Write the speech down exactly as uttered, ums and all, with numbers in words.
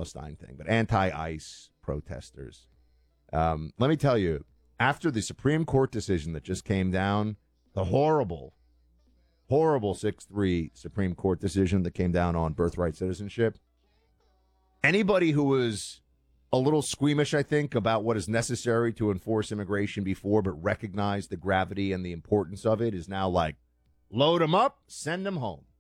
Palestine thing, but anti-ICE protesters. Um, let me tell you, after the Supreme Court decision that just came down, the horrible, horrible six three Supreme Court decision that came down on birthright citizenship, anybody who was a little squeamish, I think, about what is necessary to enforce immigration before, but recognized the gravity and the importance of it, is now like, load them up, send them home.